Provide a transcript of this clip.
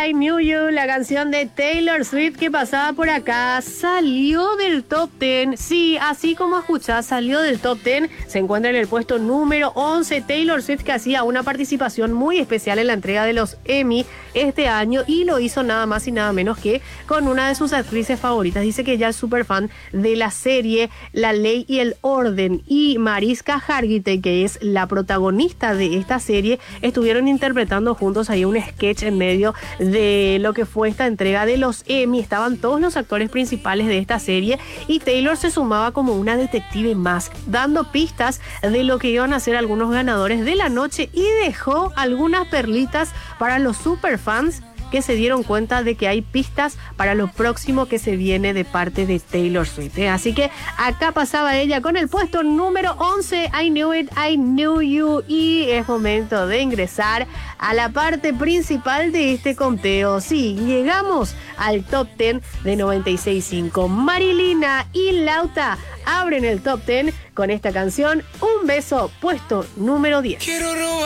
I Knew You, la canción de Taylor Swift que pasaba por acá, salió del top 10. Sí, así como escuchás, salió del top 10. Se encuentra en el puesto número 11. Taylor Swift, que hacía una participación muy especial en la entrega de los Emmy este año, y lo hizo nada más y nada menos que con una de sus actrices favoritas. Dice que ella es súper fan de la serie La Ley y el Orden, y Mariska Hargitay, que es la protagonista de esta serie, estuvieron interpretando juntos ahí un sketch en medio de lo que fue esta entrega de los Emmy. Estaban todos los actores principales de esta serie y Taylor se sumaba como una detective más, dando pistas de lo que iban a ser algunos ganadores de la noche, y dejó algunas perlitas para los superfans que se dieron cuenta de que hay pistas para lo próximo que se viene de parte de Taylor Swift. Así que acá pasaba ella con el puesto número 11, I Knew It, I Knew You, y es momento de ingresar a la parte principal de este conteo. Sí, llegamos al top 10 de 96.5. Marilina y Lauta abren el top 10 con esta canción, Un Beso, puesto número 10. Quiero robar